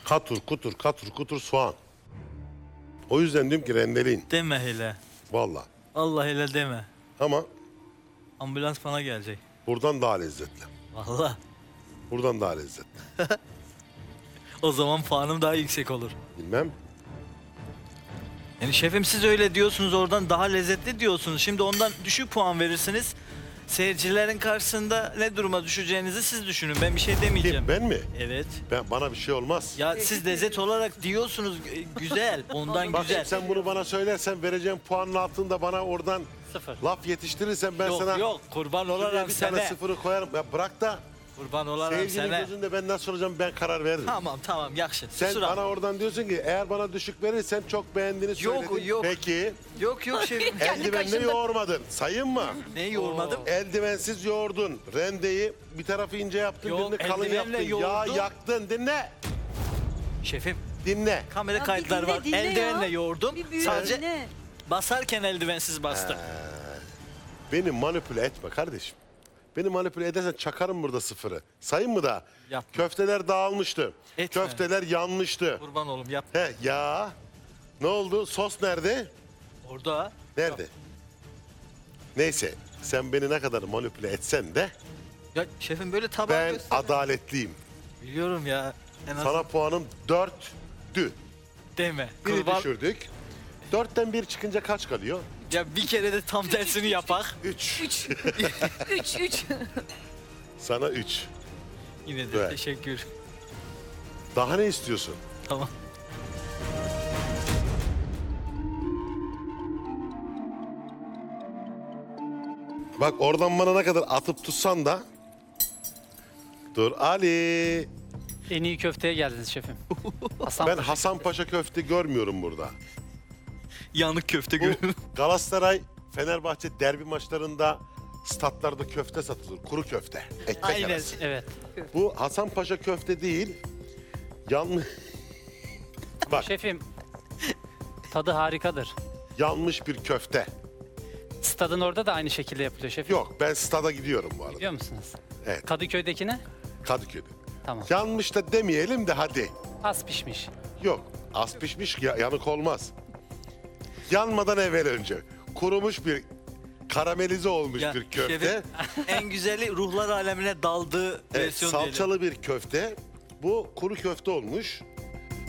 Katur kutur katur kutur soğan. O yüzden diyorum ki rendeleyin. Deme hele. Vallahi. Allah hele deme. Ama Ambulans bana gelecek. buradan daha lezzetli. Vallahi. Buradan daha lezzetli. O zaman puanım daha yüksek olur. Bilmem. Yani şefim siz öyle diyorsunuz, oradan daha lezzetli diyorsunuz. Şimdi ondan düşük puan verirsiniz. Seyircilerin karşısında ne duruma düşeceğinizi siz düşünün. Ben bir şey demeyeceğim. Kim, ben mi? Evet. Bana bir şey olmaz. Ya siz lezzet olarak diyorsunuz güzel, ondan Bak güzel. sen bunu bana söylersen vereceğim puanın altında bana oradan 0. laf yetiştirirsen ben Yok sana yok, kurban şuraya olarım bir tane sana. sıfırı koyarım. Ya bırak da Kurban olarım seyircinin sana. gözünde ben nasıl olacağım ben karar veririm. Tamam yakışır. Sen Kusura. bana oradan diyorsun ki eğer bana düşük verirsen çok beğendiğini Yok, söyledin. yok. Peki Yok şefim. eldivenle yoğurmadın. Sayın mı? Neyi yoğurmadım? Eldivensiz yoğurdun. Rendeyi bir tarafı ince yaptın, Yok, birini kalın eldivenle yaptın. Yağ yoğurdum. yaktın. Dinle. Şefim, Dinle. kamera Ya bir kayıtları dinle, var. dinle Eldivenle ya. yoğurdum. Bir büyük Sadece dinle. basarken eldivensiz bastım. Beni manipüle etme kardeşim. Beni manipüle edersen çakarım burada sıfırı. Sayın mı da? Yapma. Köfteler dağılmıştı. Etme. Köfteler yanmıştı. Kurban oğlum yap. He ya. Ne oldu? Sos nerede? Orada. Nerede? Neyse. Sen beni ne kadar manipüle etsen de Ya şefim böyle tabağı ben göster. adaletliyim. Biliyorum ya. En az Sana puanım 4'tü. deme. Biri Kurban. düşürdük. 4'ten 1 çıkınca kaç kalıyor? Ya bir kere de tam tersini yapak. 3. 3. Sana 3. Yine de Evet. teşekkür. Daha ne istiyorsun? Tamam. Bak oradan bana ne kadar atıp tutsan da. Dur Ali. En iyi köfteye geldiniz şefim. Hasan Ben Paşa. Hasan Paşa köfte görmüyorum burada. Yanık köfte Bu görüyorum. Galatasaray Fenerbahçe derbi maçlarında statlarda köfte satılır. Kuru köfte. Ekmek Aynen. arası. Evet. Bu Hasan Paşa köfte değil. Yanlış. Bak Şefim tadı harikadır. yanmış bir köfte. Stadın orada da aynı şekilde yapılıyor şefim. Yok ben stada gidiyorum bu arada. Biliyor musunuz? Evet. Kadıköy'dekine Kadıköy'de. tamam. Yanmış da demeyelim de hadi. Az pişmiş. Yok az pişmiş yanık olmaz. Yanmadan evvel önce. Kurumuş bir karamelize olmuş Ya bir köfte. şefim, en güzeli ruhlar alemine daldığı Evet, versiyon diyelim. salçalı bir köfte. Bu kuru köfte olmuş.